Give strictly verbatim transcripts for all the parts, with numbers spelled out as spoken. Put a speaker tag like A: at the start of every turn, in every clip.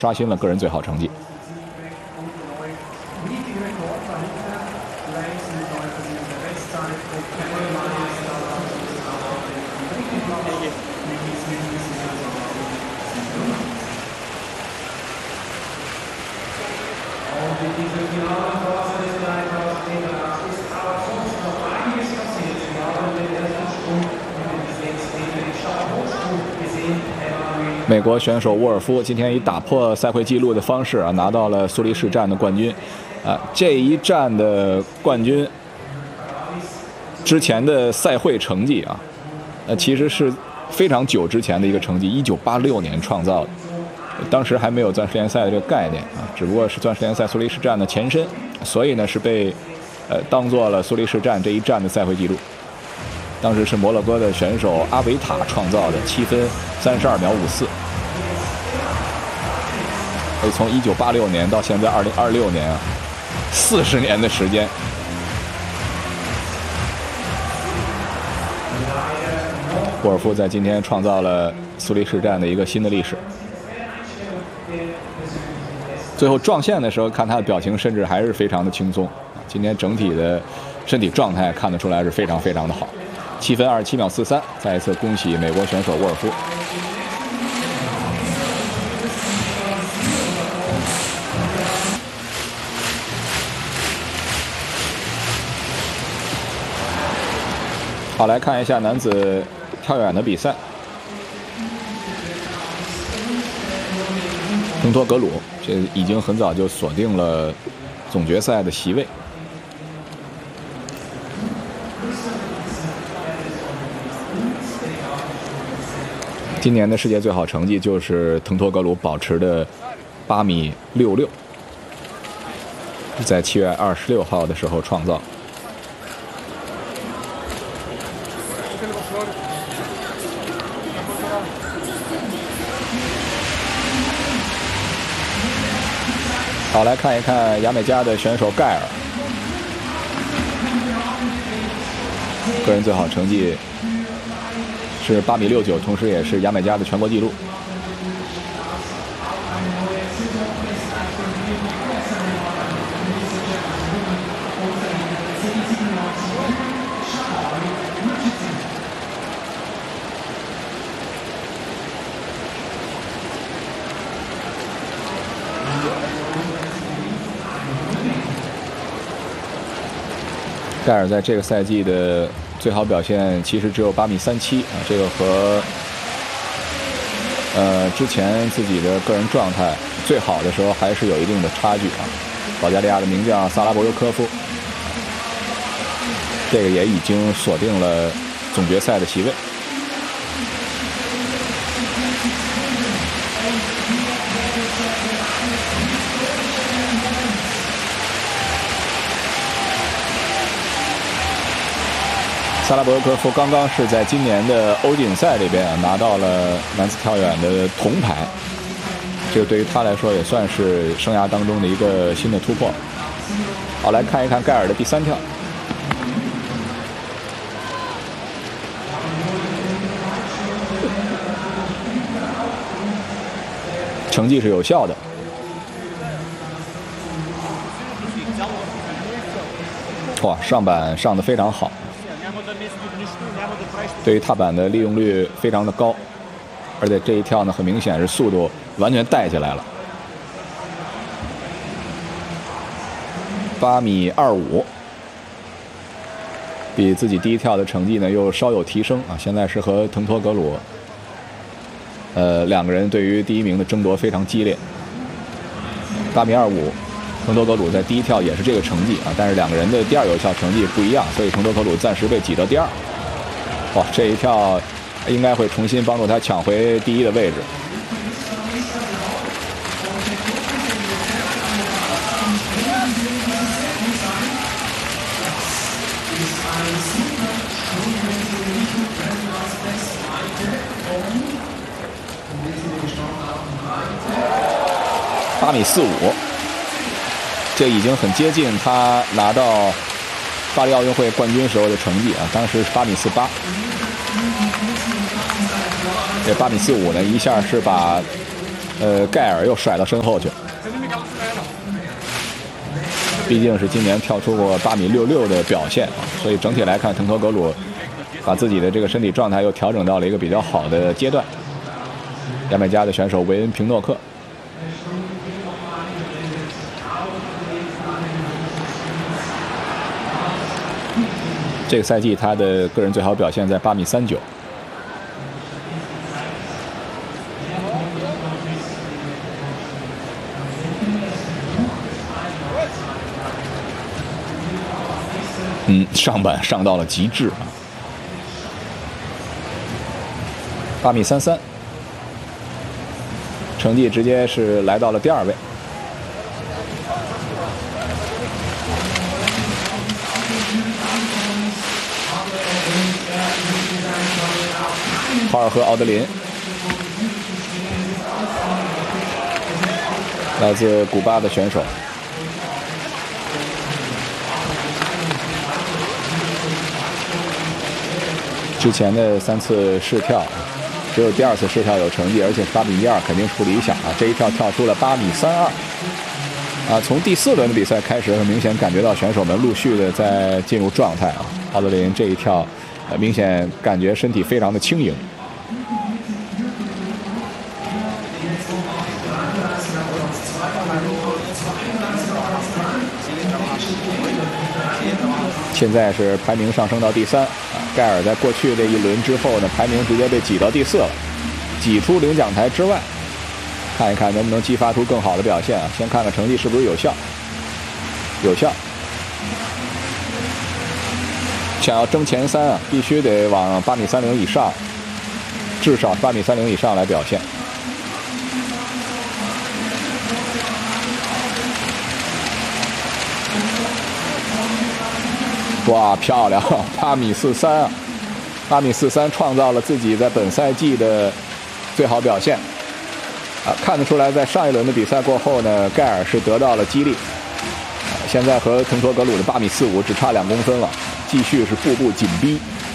A: 刷新了个人最好成绩。美国选手沃尔夫今天以打破赛会纪录的方式啊，拿到了苏黎世站的冠军。啊，这一站的冠军之前的赛会成绩啊，呃，其实是非常久之前的一个成绩，一九八六年创造的。当时还没有钻石联赛的这个概念啊，只不过是钻石联赛苏黎世站的前身，所以呢是被呃当做了苏黎世站这一站的赛会纪录。当时是摩洛哥的选手阿维塔创造的七分三十二秒五四。所以从一九八六年到现在二零二六年啊，四十年的时间。沃尔夫在今天创造了苏黎世站的一个新的历史。最后撞线的时候，看他的表情，甚至还是非常的轻松。今天整体的身体状态看得出来是非常非常的好。七分二十七秒四三，再一次恭喜美国选手沃尔夫。好，来看一下男子跳远的比赛。滕托格鲁这已经很早就锁定了总决赛的席位。今年的世界最好成绩就是滕托格鲁保持的八米六六，在七月二十六号的时候创造。好，来看一看牙买加的选手盖尔，个人最好成绩是八米六九，同时也是牙买加的全国纪录。盖尔在这个赛季的最好表现其实只有八米三七啊，这个和呃之前自己的个人状态最好的时候还是有一定的差距啊。保加利亚的名将萨拉博尤科夫，这个也已经锁定了总决赛的席位。萨拉博尤科夫刚刚是在今年的欧锦赛这边拿到了男子跳远的铜牌，这个对于他来说也算是生涯当中的一个新的突破。好，来看一看盖尔的第三跳。成绩是有效的。哇，上板上得非常好。对于踏板的利用率非常的高，而且这一跳呢，很明显是速度完全带起来了。八米二五，比自己第一跳的成绩呢又稍有提升啊！现在是和滕托格鲁，呃，两个人对于第一名的争夺非常激烈。八米二五，滕托格鲁在第一跳也是这个成绩啊，但是两个人的第二有效成绩不一样，所以滕托格鲁暂时被挤到第二。哇，这一跳应该会重新帮助他抢回第一的位置。八米四五，这已经很接近他拿到巴黎奥运会冠军时候的成绩啊，当时是八米四八。这八米四五呢，一下是把呃，盖尔又甩到身后去。毕竟是今年跳出过八米六六的表现，所以整体来看，腾托格鲁把自己的这个身体状态又调整到了一个比较好的阶段。牙买加的选手维恩平诺克。这个赛季他的个人最好表现在八米三九。嗯，上板上到了极致啊，八米三三，成绩直接是来到了第二位。华尔赫·奥德林，来自古巴的选手。之前的三次试跳，只有第二次试跳有成绩，而且是八米一二，肯定是不理想啊。这一跳跳出了八米三二，啊，从第四轮的比赛开始，很明显感觉到选手们陆续的在进入状态啊。奥德林这一跳，呃，明显感觉身体非常的轻盈。现在是排名上升到第三。盖尔在过去这一轮之后呢，排名直接被挤到第四了，挤出领奖台之外。看一看能不能激发出更好的表现啊！先看看成绩是不是有效，有效。想要争前三啊，必须得往八米三零以上，至少八米三零以上来表现。哇，漂亮！八米四三啊，八米四三创造了自己在本赛季的最好表现啊！看得出来，在上一轮的比赛过后呢，盖尔是得到了激励，啊、现在和腾托格鲁的八米四五只差两公分了，继续是步步紧逼。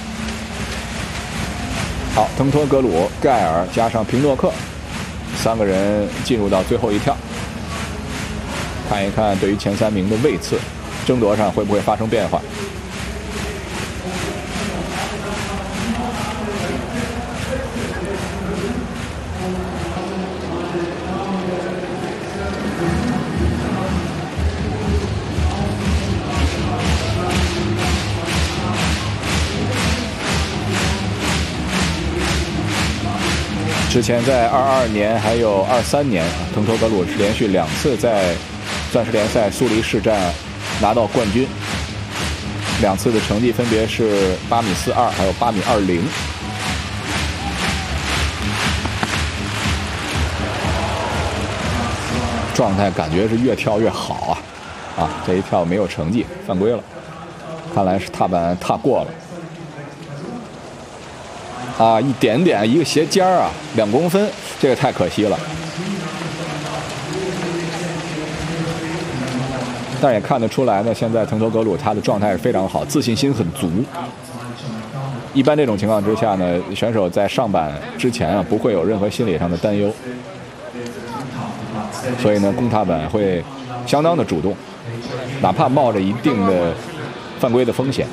A: 好，腾托格鲁、盖尔加上平诺克三个人进入到最后一跳，看一看对于前三名的位次争夺上会不会发生变化。之前在二二年还有二三年，腾托格鲁是连续两次在钻石联赛苏黎世站拿到冠军，两次的成绩分别是八米四二还有八米二零。状态感觉是越跳越好啊！啊，这一跳没有成绩，犯规了，看来是踏板踏过了。啊，一点点，一个斜尖儿啊，两公分，这个太可惜了。但也看得出来呢，现在腾托格鲁他的状态是非常好，自信心很足。一般这种情况之下呢，选手在上板之前啊，不会有任何心理上的担忧，所以呢，攻踏板会相当的主动，哪怕冒着一定的犯规的风险。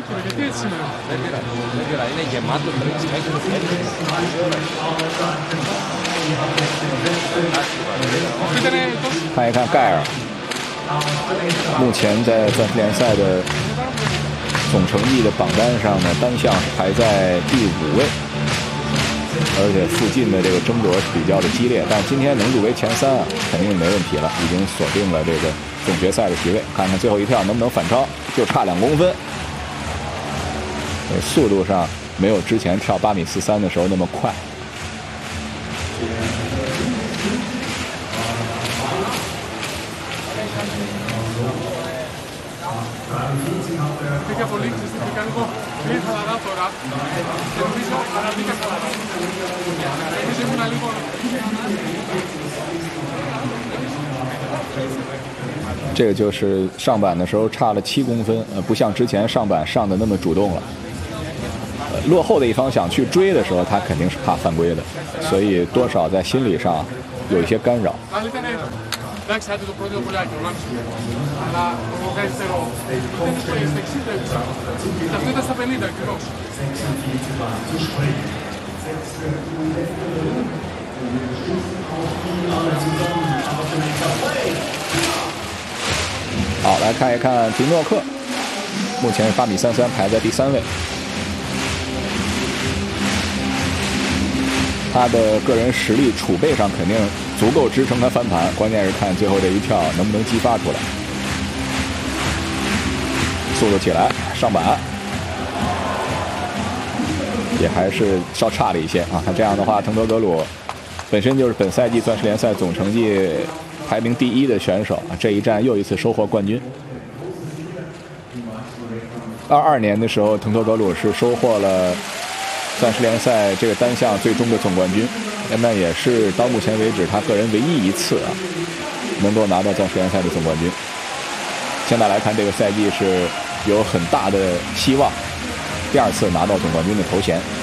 A: 看一看盖尔，目前在钻石联赛的总成绩的榜单上呢，单项是排在第五位，而且附近的这个争夺是比较的激烈。但今天能入围前三啊，肯定没问题了，已经锁定了这个总决赛的席位。看看最后一跳能不能反超，就差两公分。速度上没有之前跳八米四三的时候那么快。这个就是上板的时候差了七公分，呃，不像之前上板上的那么主动了。呃，落后的一方想去追的时候，他肯定是怕犯规的，所以多少在心理上有一些干扰。好，来看一看皮诺克，目前八米三三排在第三位。他的个人实力储备上肯定足够支撑他翻盘，关键是看最后这一跳能不能激发出来。速度起来，上板也还是稍差了一些啊。看这样的话，滕德格鲁本身就是本赛季钻石联赛总成绩排名第一的选手啊，这一战又一次收获冠军。二二年的时候，滕德格鲁是收获了钻石联赛这个单项最终的总冠军，那也是到目前为止他个人唯一一次啊能够拿到钻石联赛的总冠军。现在来看，这个赛季是有很大的希望第二次拿到总冠军的头衔。